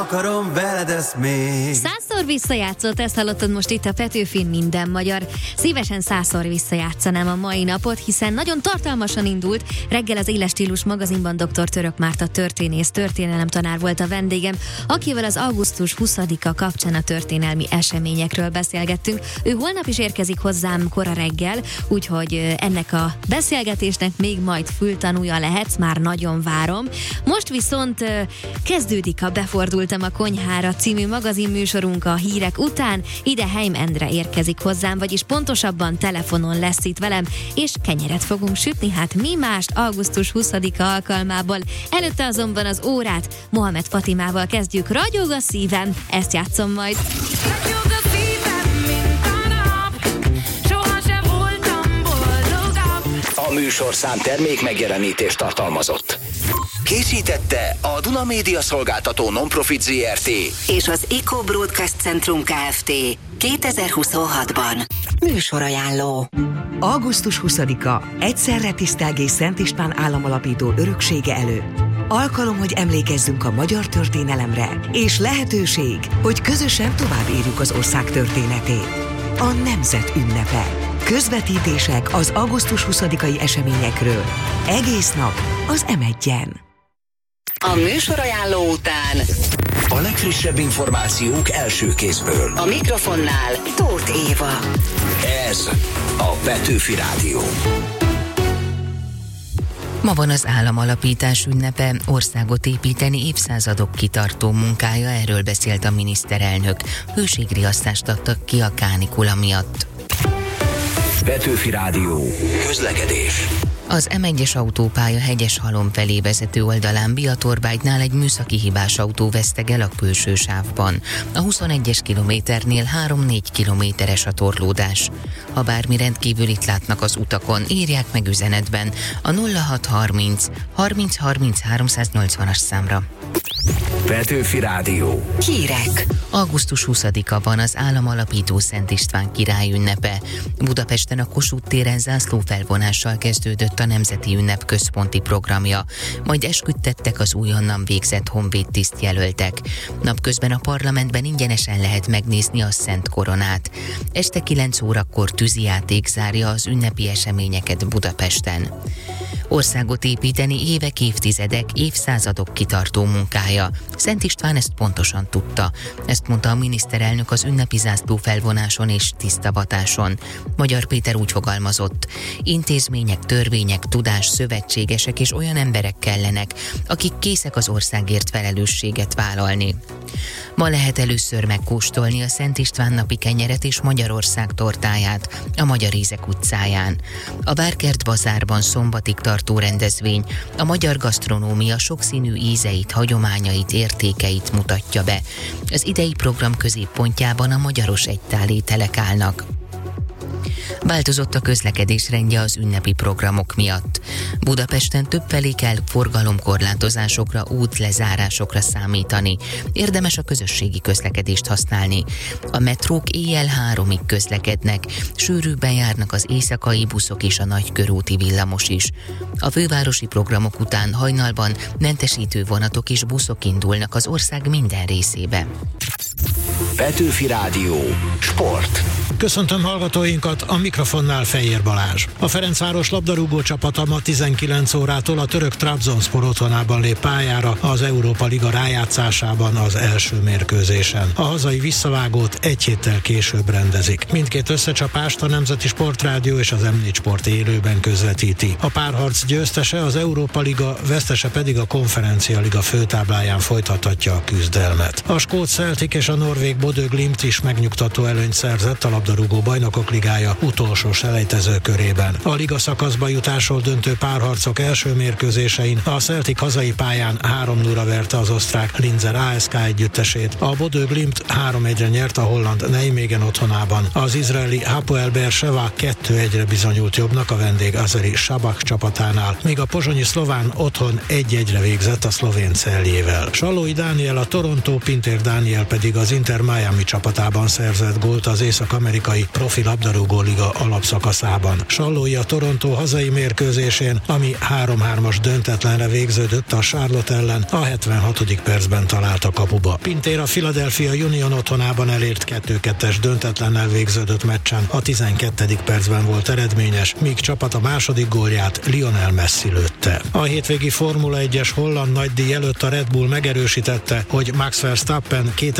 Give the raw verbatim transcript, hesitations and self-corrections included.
Akarom veled ezt még. Százszor visszajátszott, ezt hallottad most itt a Petőfin Minden magyar. Szívesen százszor visszajátszanám a mai napot, hiszen nagyon tartalmasan indult. Reggel az Éles Stílus magazinban dr. Török Márta történész, történelemtanár volt a vendégem, akivel az augusztus huszadika kapcsán a történelmi eseményekről beszélgettünk. Ő holnap is érkezik hozzám kora reggel, úgyhogy ennek a beszélgetésnek még majd fültanúja lehetsz, már nagyon várom. Most viszont kezdődik a Befordultam a konyhára című magazinműsorunk a hírek után. Ide Heim Endre érkezik hozzám, vagyis pontosabban telefonon lesz itt velem, és kenyeret fogunk sütni, hát mi mást augusztus huszadika alkalmából. Előtte azonban az órát Mohamed Fatimával kezdjük. Ragyog a szívem, ezt játszom majd. Ragyog a szívem, mint a nap, sohasem voltam boldogabb. A műsorszám termék megjelenítést tartalmazott. Készítette a Duna Média Szolgáltató Non-Profit zé er té és az Eco Broadcast Centrum Kft. kétezer-huszonhatban. Műsorajánló. augusztus huszadika egyszerre tisztelgés Szent István államalapító öröksége előtt. Alkalom, hogy emlékezzünk a magyar történelemre, és lehetőség, hogy közösen tovább írjuk az ország történetét. A nemzet ünnepe. Közvetítések az augusztus huszadikai eseményekről. Egész nap az em egyen. A műsorajánló után a legfrissebb információk első kézből. a mikrofonnál Tóth Éva. Ez a Petőfi Rádió. Ma van az államalapítás ünnepe, országot építeni évszázadok kitartó munkája, erről beszélt a miniszterelnök. Hőségriasztást adtak ki a kánikula miatt. Petőfi Rádió. Közlekedés. Az em egyes autópálya Hegyeshalom felé vezető oldalán Biatorbágynál egy műszaki hibás autó vesztegel a külső sávban. A huszonegyes kilométernél három-négy kilométeres a torlódás. Ha bármi rendkívülit látnak az utakon, írják meg üzenetben a nulla hat harminc harminc harminc háromszáznyolcvanas számra. Petőfi Rádió. Hírek. augusztus huszadika van az államalapító Szent István király ünnepe. Budapesten a Kossuth téren zászlófelvonással kezdődött a Nemzeti Ünnep központi programja, majd esküdtettek az újonnan végzett honvéd tisztjelöltek. Napközben a parlamentben ingyenesen lehet megnézni a Szent Koronát. Este kilenc órakor tűzijáték zárja az ünnepi eseményeket Budapesten. Országot építeni évek, évtizedek, évszázadok kitartó munkája. Szent István ezt pontosan tudta. Ezt mondta a miniszterelnök az ünnepi zászlófelvonáson és tisztavatáson. Magyar Péter úgy fogalmazott: intézmények, törvények, tudás, szövetségesek és olyan emberek kellenek, akik készek az országért felelősséget vállalni. Ma lehet először megkóstolni a Szent István napi kenyeret és Magyarország tortáját a Magyar Ízek utcáján. A Várkert bazárban szombatig tartó rendezvény a magyar gasztronómia sokszínű ízeit, hagyományait, értékeit mutatja be. Az idei program középpontjában a magyaros egytál ételek állnak. Változott a közlekedés rendje az ünnepi programok miatt. Budapesten többfelé kell forgalomkorlátozásokra, útlezárásokra számítani. Érdemes a közösségi közlekedést használni. A metrók éjjel háromig közlekednek, sűrűbben járnak az éjszakai buszok és a nagykörúti villamos is. A fővárosi programok után hajnalban mentesítő vonatok és buszok indulnak az ország minden részébe. Petőfi Rádió. Sport. Köszöntöm hallgatóinkat, a mikrofonnál Fejér Balázs. A Ferencváros labdarúgó csapata ma tizenkilenc órától a török Trabzonspor otthonában lép pályára az Európa Liga rájátszásában az első mérkőzésen. A hazai visszavágót egy héttel később rendezik. Mindkét összecsapást a Nemzeti Sportrádió és az em négy Sport élőben közvetíti. A párharc győztese az Európa Liga, vesztese pedig a Konferencia Liga főtábláján folytathatja a küzdelmet. A skót Celtic és a norvég Bodø Glimt is megnyugtató előnyt szerzett a labdarúgó bajnokok ligája utolsó selejtező körében. A liga szakaszba jutásról döntő párharcok első mérkőzésein a Celtic hazai pályán három nulla verte az osztrák Linzer á es ká együttesét, a Bodø Glimt három egyre nyert a holland Nijmegen otthonában, az izraeli Hapoel Beersheva kettő egyre bizonyult jobbnak a vendég azeri Sabak csapatánál, míg a pozsonyi szlován otthon egy egyre végzett a szlovén Celjével. Sallói Dániel a Toronto, Pintér Dániel pedig az Inter Miami csapatában szerzett gólt az észak amerikai profi labdarúgó liga alapszakaszában. Sallói a Toronto hazai mérkőzésén, ami három-hármas döntetlenre végződött a Charlotte ellen, a hetvenhatodik percben talált a kapuba. Pintér a Philadelphia Union otthonában elért kettő-kettes döntetlennel végződött meccsen, a tizenkettedik percben volt eredményes, míg csapat a második gólját Lionel Messi lőtte. A hétvégi Formula egyes holland nagydíj előtt a Red Bull megerősítette, hogy Max Verstappen